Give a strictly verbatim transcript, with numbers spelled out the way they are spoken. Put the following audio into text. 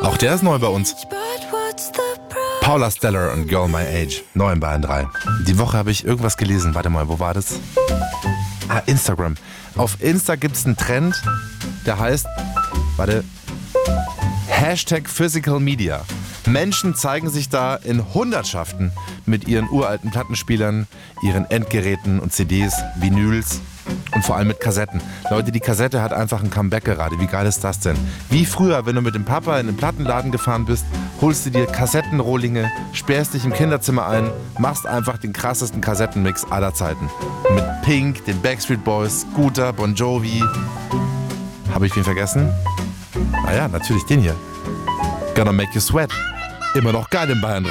Auch der ist neu bei uns. Paula Stellar und Girl My Age. Neu in Bayern drei. Die Woche habe ich irgendwas gelesen. Warte mal, wo war das? Ah, Instagram. Auf Insta gibt es einen Trend, der heißt, warte, Hashtag Physical Media. Menschen zeigen sich da in Hundertschaften mit ihren uralten Plattenspielern, ihren Endgeräten und C Ds, Vinyls und vor allem mit Kassetten. Leute, die Kassette hat einfach ein Comeback gerade. Wie geil ist das denn? Wie früher, wenn du mit dem Papa in den Plattenladen gefahren bist, holst du dir Kassettenrohlinge, sperrst dich im Kinderzimmer ein, machst einfach den krassesten Kassettenmix aller Zeiten. Mit Pink, den Backstreet Boys, Scooter, Bon Jovi. Habe ich wen vergessen? Ah ja, natürlich den hier. Gonna Make You Sweat. Immer noch geil in Bayern.